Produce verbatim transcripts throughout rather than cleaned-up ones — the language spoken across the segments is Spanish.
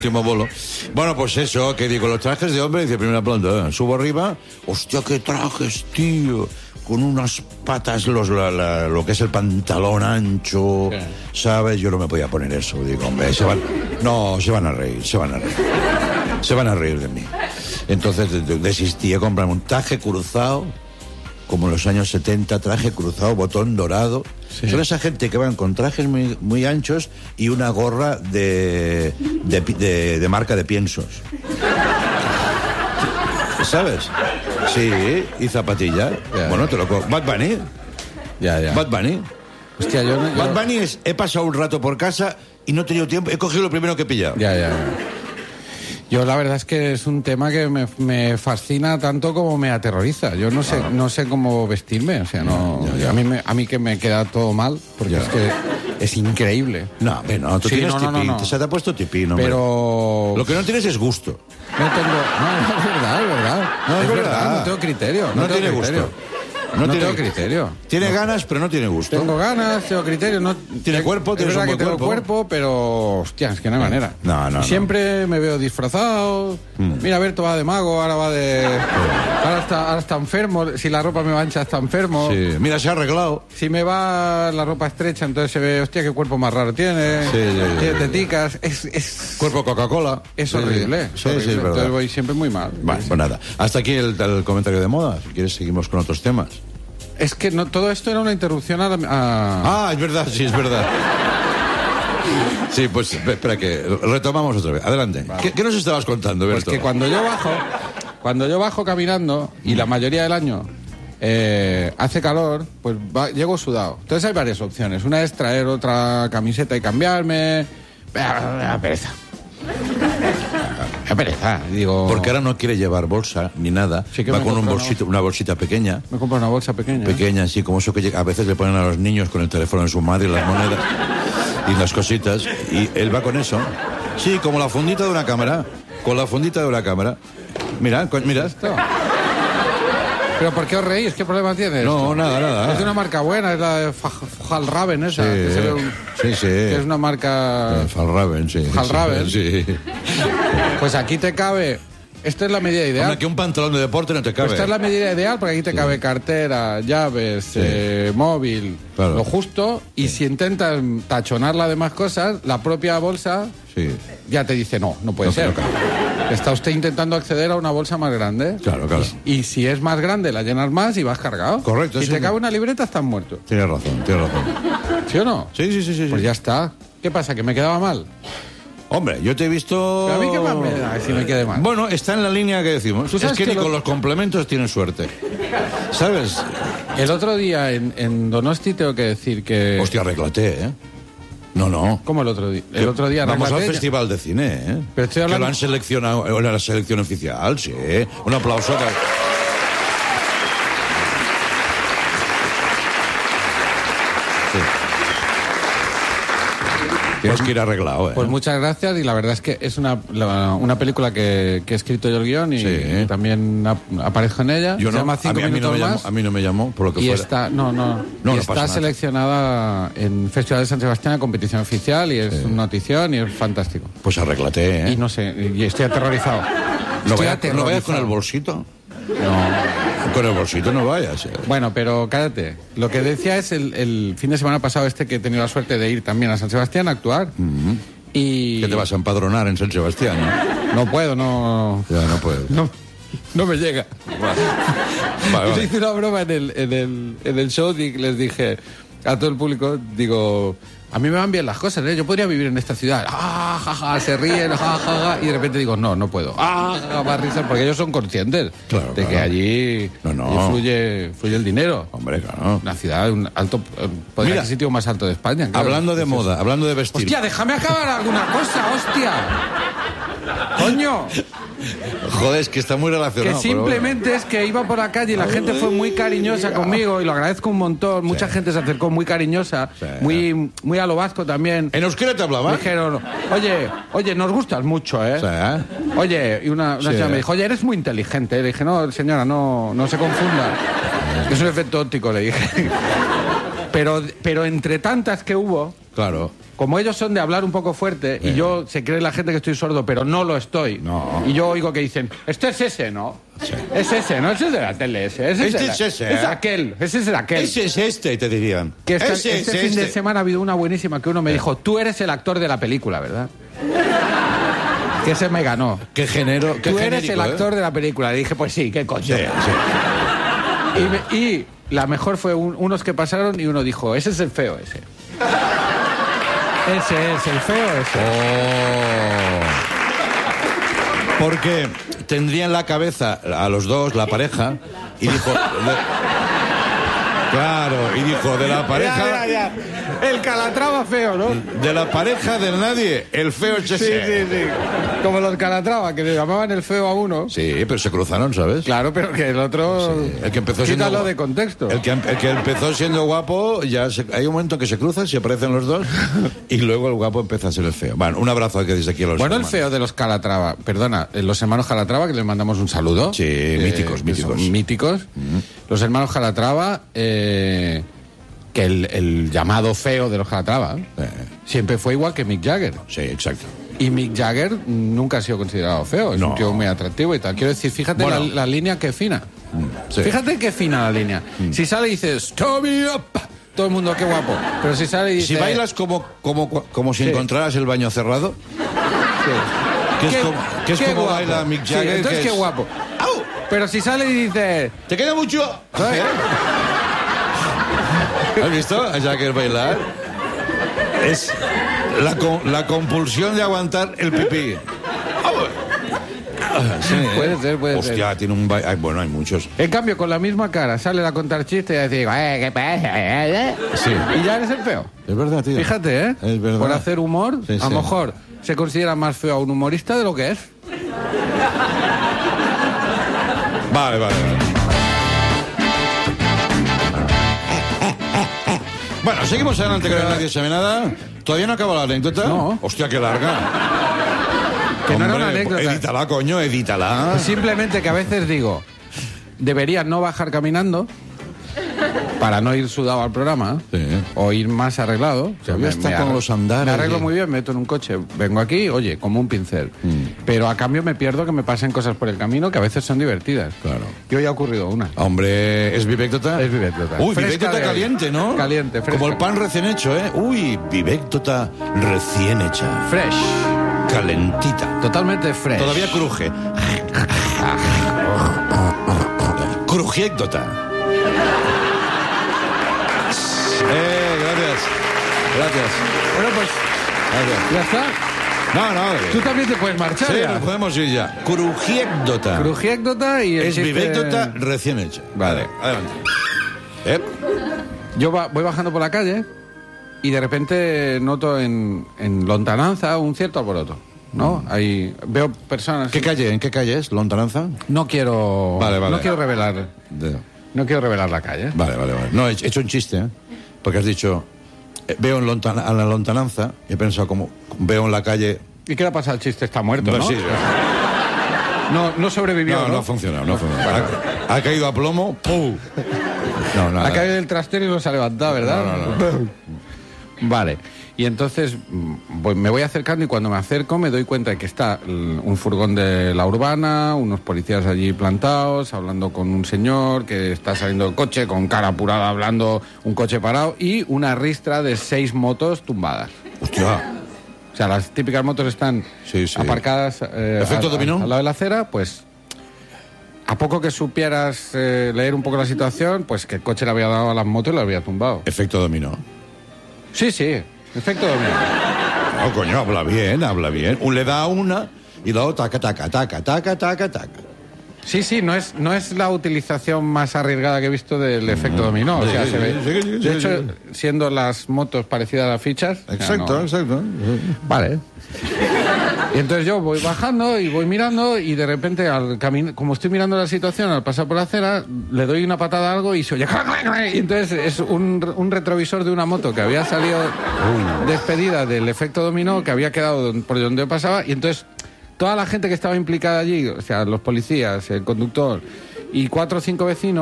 Último bolo. Bueno, pues eso, que digo, los trajes de hombre, dice primera planta, ¿eh? Subo arriba, hostia, qué trajes, tío, con unas patas, los, la, la, lo que es el pantalón ancho, ¿qué? ¿Sabes? Yo no me podía poner eso, digo, hombre, se van, no, se van a reír, se van a reír, se van a reír de mí. Entonces desistí a comprarme un traje cruzado, como en los años setenta, traje cruzado, botón dorado. Sí. Son esa gente que van con trajes muy, muy anchos y una gorra de, de, de, de marca de piensos. ¿Sabes? Sí, y zapatillas. Yeah. Bueno, te lo cojo. Bad Bunny. Ya, ya. Bad Bunny. Hostia, yo no... Yo... Bad Bunny es, he pasado un rato por casa y no he tenido tiempo, he cogido lo primero que he pillado. Ya, ya, ya. Yo la verdad es que es un tema que me, me fascina tanto como me aterroriza. Yo no sé, ah. no sé cómo vestirme, o sea, no. Ya, ya. A mí me, a mí que me queda todo mal, porque ya. es que es increíble. No, no, tú sí, tienes no, no, tipín, no, no. Se te ha puesto tipín, hombre. Pero lo que no tienes es gusto. No tengo, no, es verdad, es verdad. No, es, es verdad. verdad, no tengo criterio. No, no tengo tiene criterio. gusto. No, no tiene, tengo criterio. Tiene no. ganas, pero no tiene gusto. Tengo ganas, tengo criterio. No, tiene cuerpo, tiene es verdad un que buen tengo cuerpo. cuerpo, pero hostia, es que no hay manera. No, no, Siempre no. me veo disfrazado. Mm. Mira, Berto va de mago, ahora va de... Ahora está, ahora está enfermo. Si la ropa me va ancha, está enfermo. Sí. Mira, se ha arreglado. Si me va la ropa estrecha, entonces se ve, hostia, qué cuerpo más raro tiene. Sí, sí, sí, tiene sí. teticas. Es, es... Cuerpo Coca-Cola. Es horrible. Sí, es horrible. sí, es verdad. Entonces voy siempre muy mal. Vale, pues nada. Hasta aquí el, el comentario de moda. Si quieres, seguimos con otros temas. Es que no, todo esto era una interrupción a, la, a... Ah, es verdad, sí, es verdad. Sí, pues espera que retomamos otra vez. Adelante. Vale. ¿Qué, ¿Qué nos estabas contando, Berto? Pues que cuando yo bajo, cuando yo bajo caminando, y la mayoría del año eh, hace calor, pues va, llego sudado. Entonces hay varias opciones. Una es traer otra camiseta y cambiarme. Me da pereza. Me pereza, digo... Porque ahora no quiere llevar bolsa ni nada. Sí que va con un bolsito, una bolsita pequeña. Me compro una bolsa pequeña. Pequeña, sí, como eso que a veces le ponen a los niños con el teléfono en su madre, las monedas y las cositas. Y él va con eso. Sí, como la fundita de una cámara. Con la fundita de una cámara. Mira, mira. Esto. ¿Pero por qué os reís? ¿Qué problema tienes? No, nada, nada. Es de una marca buena, es la de Fjallraven esa. Sí, que se ve un, sí, sí. Que es una marca... Fjallraven, sí. Fjallraven. Sí. Pues aquí te cabe... Esta es la medida ideal. Hombre, que un pantalón de deporte no te cabe. Esta es la medida ideal porque aquí te sí. cabe cartera, llaves, sí. eh, móvil, claro. lo justo. Y sí. si intentas tachonar las demás cosas, la propia bolsa sí. ya te dice no, no puede no, ser. No Está usted intentando acceder a una bolsa más grande. Claro, claro. Y, y si es más grande, la llenas más y vas cargado. Correcto. Si sí, te sí. cabe una libreta, estás muerto. Tienes razón, tienes razón. ¿Sí o no? Sí, sí, sí, sí. Pues sí. ya está. ¿Qué pasa? ¿Que me quedaba mal? Hombre, yo te he visto... Pero a mí qué más me da si me quede mal. Bueno, está en la línea que decimos. Es que, que ni lo... con los complementos tienes suerte. ¿Sabes? El otro día en, en Donosti tengo que decir que... Hostia, arréglate, ¿eh? No, no. ¿Cómo el otro día? El otro día Vamos al ella. Festival de Cine, ¿eh? Pero estoy hablando... Que lo han seleccionado en la selección oficial, sí. Un aplauso. Para... Sí. Tienes pues, que ir arreglado, ¿eh? Pues muchas gracias, y la verdad es que es una, la, una película que, que he escrito yo el guión y, sí. y también ap, aparezco en ella. Yo Se no, llama Cinco a mí, Minutos a mí no Más. Llamó, a mí no me llamó, por lo que y fuera. Está, no, no. no, y no está seleccionada en Festival de San Sebastián a competición oficial y es sí. una notición y es fantástico. Pues arréglate, ¿eh? Y no sé, y estoy aterrorizado. ¿No, estoy vaya, aterrorizado. ¿No vayas con el bolsito? No. Con el bolsito no vayas. Eh. Bueno, pero cállate. Lo que decía es el, el fin de semana pasado este que he tenido la suerte de ir también a San Sebastián a actuar. Mm-hmm. Y... ¿Qué te vas a empadronar en San Sebastián? No, no puedo, no... Ya, no puedo. No, no me llega. Vale. Vale, vale. Hice una broma en el, en, el, en el show y les dije a todo el público, digo... A mí me van bien las cosas, ¿eh? Yo podría vivir en esta ciudad. ¡Ah, ja, ja! Se ríen, ja, ja, ja. Y de repente digo, no, no puedo. ¡Ah, ja, ja! Más risas, porque ellos son conscientes claro, de claro. que allí, no, no. allí fluye, fluye el dinero. Hombre, claro. Una ciudad, un alto... Podría ser el sitio más alto de España. Claro. Hablando de es moda, eso. hablando de vestir... ¡Hostia, déjame acabar alguna cosa, hostia! ¡Coño! Joder, es que está muy relacionado. Que simplemente bueno. es que iba por la calle y la gente fue muy cariñosa conmigo y lo agradezco un montón. Mucha sí. gente se acercó muy cariñosa, sí. muy, muy a lo vasco también. ¿En euskera te hablaba? Me dijeron, oye, oye, nos gustas mucho, ¿eh? Sí. Oye, y una, una sí. señora me dijo, oye, eres muy inteligente. Le dije, no, señora, no, no se confunda. Es un efecto óptico, le dije. Pero, pero entre tantas que hubo, Claro. Como ellos son de hablar un poco fuerte Bien. y yo se cree la gente que estoy sordo, pero no lo estoy. No. Y yo oigo que dicen, este es ese, ¿no? Sí. Es ese, no ese es de la tele, ese. ese Este de la- es ese, Es ¿eh? aquel, ese es el aquel. Ese es este, te dirían. Que esta- Ese este es fin de este. semana ha habido una buenísima que uno me dijo, tú eres el actor de la película, ¿verdad? Que ese me ganó. Qué género, qué Tú eres genérico, el ¿eh? actor de la película. Le dije, pues sí, qué coño. Sí, sí. Y, me- y la mejor fue un- unos que pasaron y uno dijo, ese es el feo ese. Ese es el feo ese. Oh. Porque tendría en la cabeza a los dos, la pareja, y dijo... de- Claro, y dijo, de la pareja... Ya, ya, ya. El Calatrava feo, ¿no? De la pareja del nadie, el feo es Sí, ese. sí, sí. Como los Calatrava, que le llamaban el feo a uno. Sí, pero se cruzaron, ¿sabes? Claro, pero que el otro... Sí, el que empezó siendo Quítalo guapo. de contexto. El que, el que empezó siendo guapo, ya se- hay un momento que se cruzan, se aparecen los dos, y luego el guapo empieza a ser el feo. Bueno, un abrazo que desde aquí a los Bueno, el hermanos. feo de los Calatrava, perdona, eh, los hermanos Calatrava, que les mandamos un saludo. Sí, Eh, míticos, que míticos. son míticos. Los hermanos Calatrava, eh, que el, el llamado feo de los Calatrava Eh, siempre fue igual que Mick Jagger. sí, exacto. Y Mick Jagger nunca ha sido considerado feo, es No. un tío muy atractivo y tal. Quiero decir, fíjate Bueno. la, la línea que fina. Sí. Fíjate qué fina la línea. Si sale y dices, "Tommy up", todo el mundo, qué guapo. Pero si sale y dice... Si bailas como, como, como si Sí. encontraras el baño cerrado, Sí. que es Qué- como, que es qué como guapo. baila Mick Sí, Jagger. entonces que qué es- guapo. ¡Au! Pero si sale y dice... ¿Te queda mucho? ¿sabes? ¿Has visto a Jagger bailar? Es la, co- la compulsión de aguantar el pipí. Ah, sí, ¿eh? Puede ser, puede ser. Hostia, tiene un baile. Bueno, hay muchos. En cambio, con la misma cara, sale a contar chistes y a decir, eh, ¿qué pasa? eh, eh?". Sí. Y ya eres el feo. Es verdad, tío. Fíjate, ¿eh? Es verdad. Por hacer humor, Sí, a sí. lo mejor se considera más feo a un humorista de lo que es. Vale, vale, vale. Bueno, seguimos adelante que nadie sabe nada. ¿Todavía no acaba la anécdota? No. Hostia, qué larga. Que no era Hombre, una anécdota. Edítala, coño, edítala. Simplemente que a veces digo, debería no bajar caminando para no ir sudado al programa Sí. o ir más arreglado. Todavía está con arreglo- los andares Me arreglo y- muy bien, me meto en un coche, vengo aquí, oye, como un pincel. Mm. Pero a cambio me pierdo que me pasen cosas por el camino que a veces son divertidas. Claro. Y hoy ha ocurrido una. Hombre, ¿es vivéctota? Es vivéctota. Uy, Fresca vivéctota de- caliente, ¿no? Caliente, fresca. Como el pan recién hecho, ¿eh? Uy, vivéctota recién hecha. Fresh. Calentita. Totalmente fresh. Todavía cruje. Crujiéctota. Eh, gracias. Gracias. Bueno, pues Gracias. ya está. No, no. Tú también te puedes marchar. Sí, ya. nos podemos ir ya. Crujiéctota. Crujiécdota y el Es chiste- vivéctota recién hecha. Vale. Adelante. ¿Eh? Yo va- voy bajando por la calle y de repente noto en, en lontananza un cierto alboroto, ¿no? Ahí veo personas... ¿Qué calle? ¿En qué calle es? ¿Lontananza? No quiero... Vale, vale. No quiero revelar... De- No quiero revelar la calle. Vale, vale, vale. No, he he hecho un chiste, ¿eh? Porque has dicho, eh, veo en lontana- a la lontananza, y he pensado como, veo en la calle... ¿Y qué le pasa al chiste? Está muerto, Pues ¿no? sí, No, no sobrevivió, no, ¿no? no ha funcionado, no ha funcionado. Ha, ha caído a plomo, ¡pum! No, nada. Ha caído del trastero y no se ha levantado, ¿verdad? No, no, Vale. Y entonces mm, voy- me voy acercando y cuando me acerco me doy cuenta de que está mm, un furgón de la urbana, unos policías allí plantados, hablando con un señor que está saliendo del coche con cara apurada, hablando, un coche parado y una ristra de seis motos tumbadas. Hostia. O sea, las típicas motos están Sí, sí. aparcadas eh, ¿Efecto al- dominó? al lado de la acera, pues a poco que supieras eh, leer un poco la situación, pues que el coche le había dado a las motos y lo había tumbado. Efecto dominó. Sí, sí, efecto dominó. No, coño, habla bien, habla bien. Un le da a una y la otra, taca, taca, taca, taca, taca, taca. Sí, sí, no es, no es la utilización más arriesgada que he visto del efecto dominó. O sea, Sí, se ve. sí, sí, sí, De hecho, sí. siendo las motos parecidas a las fichas. o sea, Exacto, no- exacto. Vale. Y entonces yo voy bajando y voy mirando y de repente, al cami- como estoy mirando la situación, al pasar por la acera, le doy una patada a algo y se oye... Y entonces es un, un retrovisor de una moto que había salido despedida del efecto dominó, que había quedado don- por donde yo pasaba, y entonces toda la gente que estaba implicada allí, o sea, los policías, el conductor y cuatro o cinco vecinos,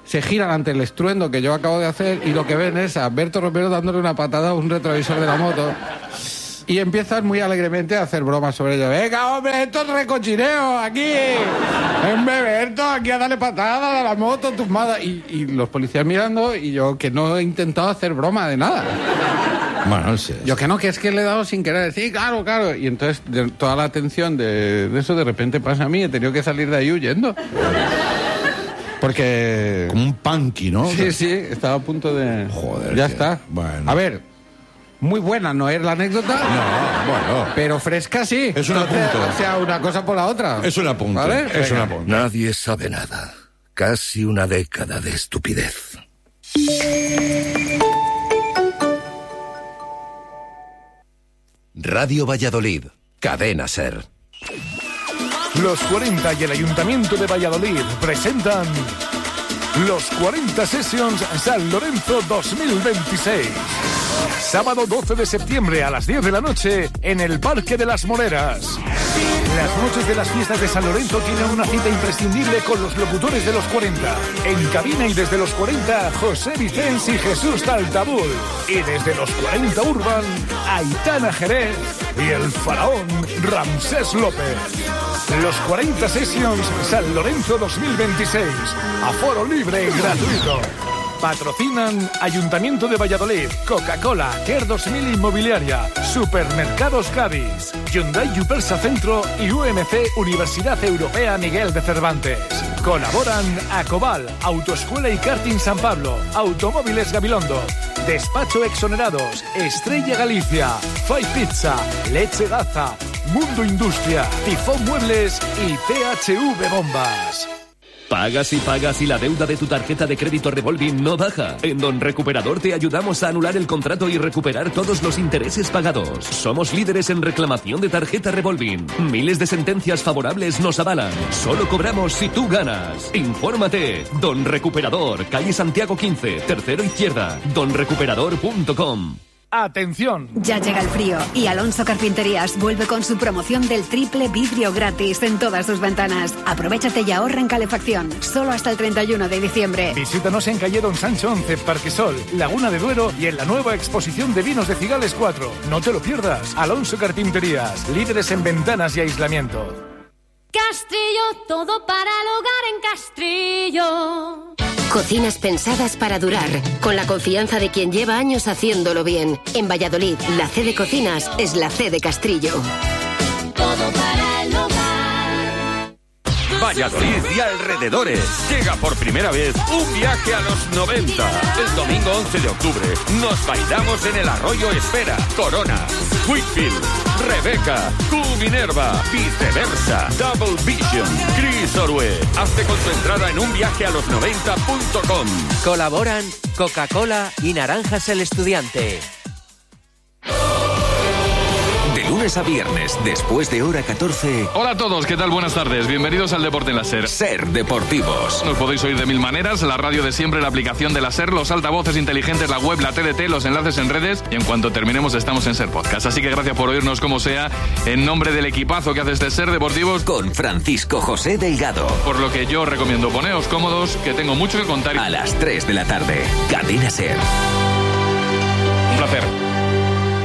se giran ante el estruendo que yo acabo de hacer y lo que ven es a Berto Romero dándole una patada a un retrovisor de la moto. Y empiezan muy alegremente a hacer bromas sobre ello. ¡Venga, hombre, esto es recochineo aquí! ¡En Berto, aquí a darle patada a la moto tumbada! Y, y los policías mirando y yo que no he intentado hacer broma de nada. Bueno, sí. Yo que no, que es que le he dado sin querer. Sí, claro, claro. Y entonces de, toda la atención de, de eso de repente pasa a mí. He tenido que salir de ahí huyendo. Porque... Como un punky, ¿no? Sí, sí, estaba a punto de... Joder. Ya tío. está. Bueno. A ver, muy buena no es la anécdota. No, bueno. Pero fresca sí. Es un apunte. O sea, una cosa por la otra. Es un apunte. ¿Vale? Es un Venga. apunte. Nadie sabe nada. Casi una década de estupidez. Radio Valladolid. Cadena SER. Los cuarenta y el Ayuntamiento de Valladolid presentan los cuarenta Sessions San Lorenzo dos mil veintiséis. Sábado doce de septiembre a las diez de la noche en el Parque de las Moreras. Las noches de las fiestas de San Lorenzo tienen una cita imprescindible con los locutores de los cuarenta. En cabina y desde los cuarenta, José Vicens y Jesús Taltabul. Y desde los cuarenta Urban, Aitana Jerez y el faraón Ramsés López. Los cuarenta Sessions San Lorenzo dos mil veintiséis. Aforo libre y gratuito. Patrocinan Ayuntamiento de Valladolid, Coca-Cola, Care dos mil Inmobiliaria, Supermercados Cádiz, Hyundai Yupersa Centro y U M C Universidad Europea Miguel de Cervantes. Colaboran Acobal, Autoescuela y Karting San Pablo, Automóviles Gabilondo, Despacho Exonerados, Estrella Galicia, Five Pizza, Leche Gaza, Mundo Industria, Tifón Muebles y T H V Bombas. Pagas y pagas y la deuda de tu tarjeta de crédito revolving no baja. En Don Recuperador te ayudamos a anular el contrato y recuperar todos los intereses pagados. Somos líderes en reclamación de tarjeta revolving. Miles de sentencias favorables nos avalan. Solo cobramos si tú ganas. Infórmate. Don Recuperador, calle Santiago quince, tercero izquierda. don recuperador punto com. ¡Atención! Ya llega el frío y Alonso Carpinterías vuelve con su promoción del triple vidrio gratis en todas sus ventanas. Aprovechate y ahorra en calefacción, solo hasta el treinta y uno de diciembre. Visítanos en calle Don Sancho once, Parquesol, Laguna de Duero y en la nueva exposición de vinos de Cigales cuatro. No te lo pierdas. Alonso Carpinterías, líderes en ventanas y aislamiento. Castrillo, todo para el hogar en Castrillo. Cocinas pensadas para durar, con la confianza de quien lleva años haciéndolo bien. En Valladolid, la C de Cocinas es la C de Castrillo. Todo para el hogar. Valladolid y alrededores. Llega por primera vez un viaje a los noventa. El domingo once de octubre nos bailamos en el Arroyo Espera, Corona, Whitfield, Rebeca, Q Minerva, Viceversa, Double Vision, Chris Orue. Hazte con tu entrada en un viaje a los noventa punto com. Colaboran Coca-Cola y Naranjas el Estudiante. De lunes a viernes, después de hora catorce. Hola a todos, ¿qué tal? Buenas tardes. Bienvenidos al Deporte en la SER. SER Deportivos. Nos podéis oír de mil maneras, la radio de siempre, la aplicación de la SER, los altavoces inteligentes, la web, la T D T, los enlaces en redes y en cuanto terminemos estamos en SER Podcast. Así que gracias por oírnos como sea, en nombre del equipazo que hace este SER Deportivos. Con Francisco José Delgado. Por lo que yo recomiendo poneos cómodos, que tengo mucho que contar. A las tres de la tarde, Cadena SER. Un placer.